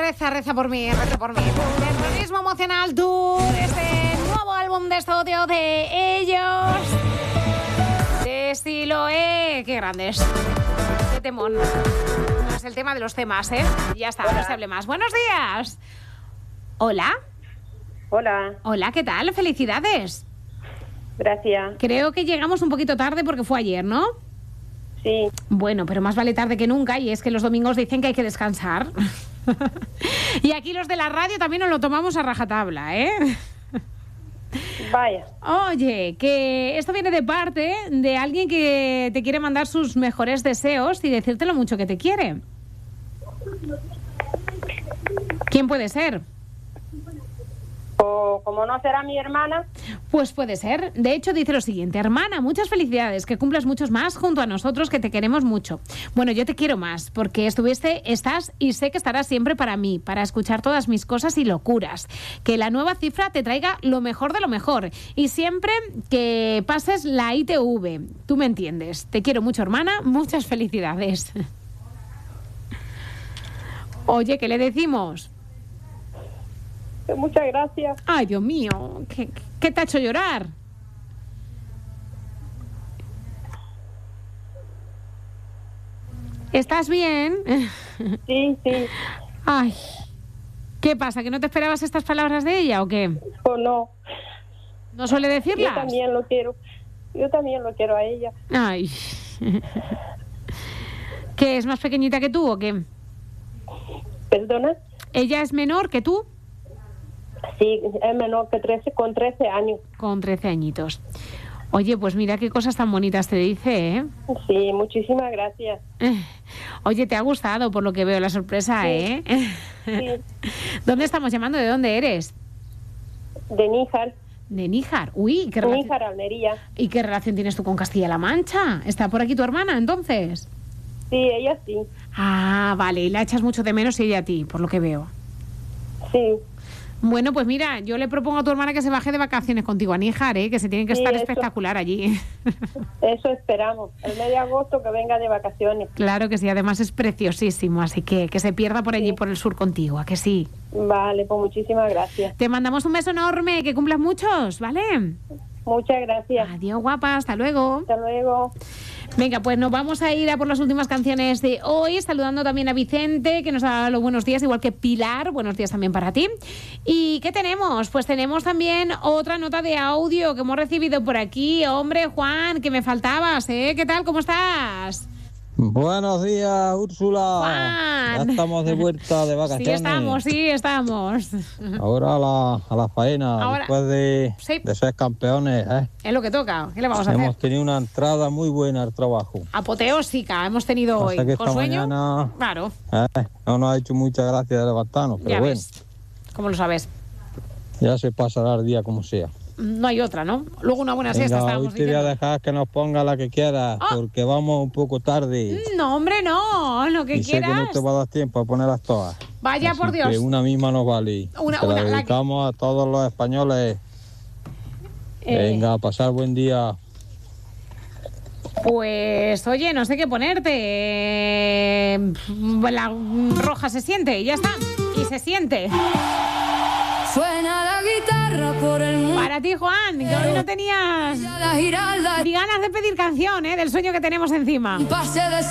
reza por mí, reza por mí. Terrorismo Emocional Tour, este nuevo álbum de estudio de ellos. De Siloé. Qué grandes. Qué temón. Es el tema de los temas, ¿eh? Ya está, no se hable más. Buenos días. Hola. Hola. Hola, ¿qué tal? Felicidades. Gracias. Creo que llegamos un poquito tarde porque fue ayer, ¿no? Sí. Bueno, pero más vale tarde que nunca, y es que los domingos dicen que hay que descansar. Y aquí los de la radio también nos lo tomamos a rajatabla, ¿eh? Vaya. Oye, que esto viene de parte de alguien que te quiere mandar sus mejores deseos y decirte lo mucho que te quiere. ¿Quién puede ser? O como no será mi hermana. Pues puede ser. De hecho, dice lo siguiente: hermana, muchas felicidades, que cumplas muchos más junto a nosotros, que te queremos mucho. Bueno, yo te quiero más, porque estás y sé que estarás siempre para mí, para escuchar todas mis cosas y locuras. Que la nueva cifra te traiga lo mejor de lo mejor. Y siempre que pases la ITV. Tú me entiendes. Te quiero mucho, hermana. Muchas felicidades. Oye, ¿qué le decimos? Muchas gracias. Ay, Dios mío, ¿qué te ha hecho llorar? ¿Estás bien? Sí, sí. Ay, ¿qué pasa? ¿Que no te esperabas estas palabras de ella o qué? O no. ¿No suele decirlas? Yo también lo quiero. Yo también lo quiero a ella. Ay. ¿Qué, es más pequeñita que tú o qué? ¿Perdona? ¿Ella es menor que tú? Sí, es menor que 13, con 13 años. Con 13 añitos. Oye, pues mira qué cosas tan bonitas te dice, ¿eh? Sí, muchísimas gracias. Oye, ¿te ha gustado por lo que veo la sorpresa, Sí. eh? Sí. ¿Dónde estamos llamando? ¿De dónde eres? De Níjar. De Níjar. Uy, ¿qué relación? Níjar, Almería. ¿Y qué relación tienes tú con Castilla-La Mancha? ¿Está por aquí tu hermana, entonces? Sí, ella sí. Ah, vale, y la echas mucho de menos y ella a ti, por lo que veo. Sí. Bueno, pues mira, yo le propongo a tu hermana que se baje de vacaciones contigo a Níjar, ¿eh? Que se tiene que Sí, estar eso. espectacular allí. Eso esperamos. El mes de agosto que venga de vacaciones. Claro que sí, además es preciosísimo, así que se pierda por allí, Sí. por el sur contigo, ¿a que sí? Vale, pues muchísimas gracias. Te mandamos un beso enorme, que cumplas muchos, ¿vale? Muchas gracias. Adiós, guapa, hasta luego. Hasta luego. Venga, pues nos vamos a ir a por las últimas canciones de hoy, saludando también a Vicente, que nos ha dado los buenos días, igual que Pilar, buenos días también para ti. ¿Y qué tenemos? Pues tenemos también otra nota de audio que hemos recibido por aquí. Hombre, Juan, que me faltabas, ¿eh? ¿Qué tal? ¿Cómo estás? Buenos días, Úrsula. Juan. Ya estamos de vuelta de vacaciones. Sí, estamos. Ahora a la faena, Ahora, después de ser campeones. Es lo que toca. ¿Qué le vamos a hacer? Hemos tenido una entrada muy buena al trabajo. Apoteósica hemos tenido hoy. Que ¿Con esta sueño? mañana, claro. No nos ha hecho mucha gracia de levantarnos, pero Ya bueno. ves. ¿Cómo lo sabes? Ya se pasará el día como sea. No hay otra, ¿no? Luego una buena siesta Venga, estábamos hoy te voy a diciendo. dejar que nos ponga la que quieras, porque vamos un poco tarde. No, hombre, no. Lo que y quieras. sé que no te va a dar tiempo a ponerlas todas. Vaya, Así por Dios. que una misma nos vale. Una, Se la la que- dedicamos a todos los españoles. Venga, a pasar buen día. Pues, oye, no sé qué ponerte. La roja se siente, y ya está. Y se siente. Suena la guitarra por el mundo. Para ti, Juan, que hoy no tenías ni ganas de pedir canción, ¿eh? Del sueño que tenemos encima. Pase de